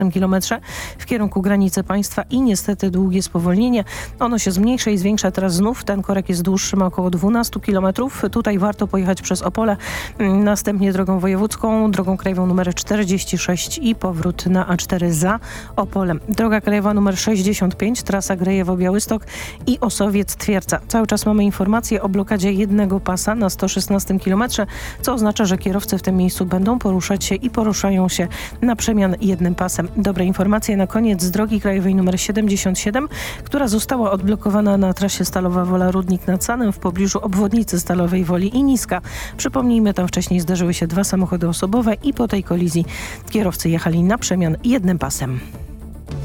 kilometrze w kierunku granicy państwa i niestety długie spowolnienie. Ono się zmniejsza i zwiększa teraz znów. Ten korek jest dłuższy, ma około 12 kilometrów. Tutaj warto pojechać przez Opole, następnie drogą wojewódzką, drogą krajową numer 46 i powrót na A4 za Opolem. Droga krajowa numer 65, trasa Grajewo-Białystok i Osowiec-Twierdza. Cały czas mamy informacje o blokadzie jednego pasa na 116 kilometrze, co oznacza, że kierowcy w tym miejscu będą poruszać się i poruszają się na przemian jednym pasem. Dobre informacje na koniec z drogi krajowej nr 77, która została odblokowana na trasie Stalowa Wola Rudnik nad Sanem w pobliżu obwodnicy Stalowej Woli i Niska. Przypomnijmy, tam wcześniej zdarzyły się dwa samochody osobowe i po tej kolizji kierowcy jechali na przemian jednym pasem.